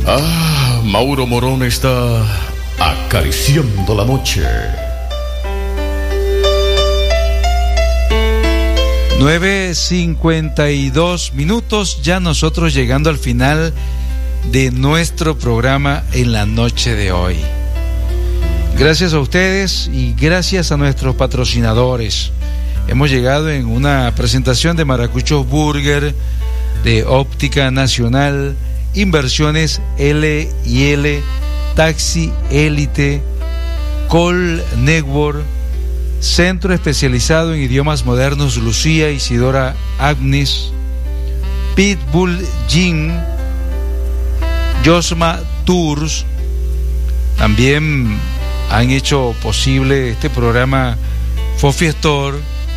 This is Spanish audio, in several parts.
Mauro Morón está acariciando la noche. 9:52, ya nosotros llegando al final de nuestro programa en la noche de hoy. Gracias a ustedes y gracias a nuestros patrocinadores. Hemos llegado en una presentación de Maracuchos Burger, de Óptica Nacional, Inversiones L&L, Taxi Élite, Call Network, Centro especializado en idiomas modernos Lucía Isidora Agnes, Pitbull Gym, Yosma Tours. También han hecho posible este programa Fofi Store,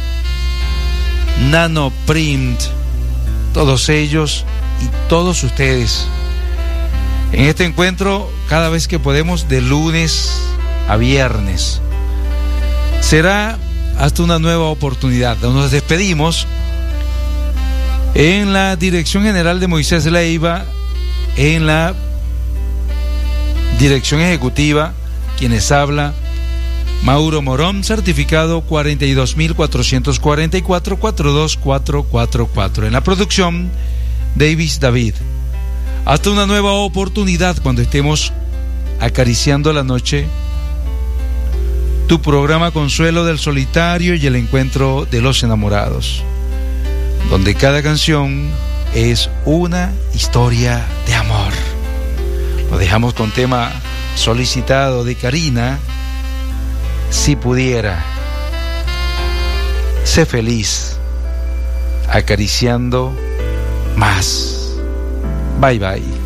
Nano Print, todos ellos y todos ustedes. En este encuentro, cada vez que podemos, de lunes a viernes. Será hasta una nueva oportunidad. Nos despedimos en la dirección general de Moisés Leiva, en la dirección ejecutiva, quienes habla Mauro Morón, certificado 42.444-42444. En la producción, Davis David. Hasta una nueva oportunidad cuando estemos acariciando la noche. Tu programa Consuelo del Solitario y el Encuentro de los Enamorados, donde cada canción es una historia de amor. Lo dejamos con tema solicitado de Karina, Si pudiera. Sé feliz, acariciando más. Bye bye.